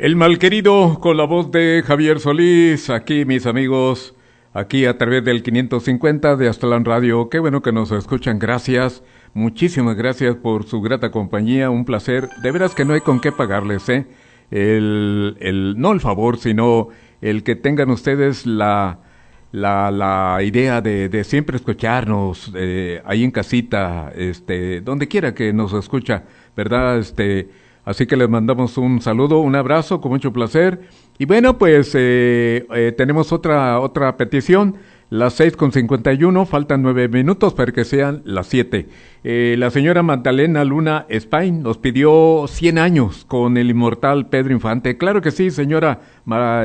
El malquerido con la voz de Javier Solís, aquí mis amigos, aquí a través del 550 de Aztlán Radio. Qué bueno que nos escuchan, gracias, muchísimas gracias por su grata compañía, un placer, de veras que no hay con qué pagarles, no el favor, sino el que tengan ustedes la idea de siempre escucharnos, ahí en casita, donde quiera que nos escucha, ¿verdad? Así que les mandamos un saludo, un abrazo, con mucho placer. Y bueno, pues tenemos otra petición, las 6:51, faltan 9 minutos para que sean las 7. La señora Magdalena Luna Spain nos pidió 100 años con el inmortal Pedro Infante. Claro que sí, señora